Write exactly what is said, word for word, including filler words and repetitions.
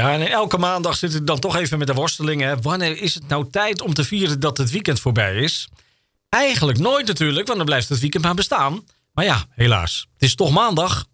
Ja, en elke maandag zit ik dan toch even met de worsteling. Hè. Wanneer is het nou tijd om te vieren dat het weekend voorbij is? Eigenlijk nooit natuurlijk, want dan blijft het weekend maar bestaan. Maar ja, helaas. Het is toch maandag.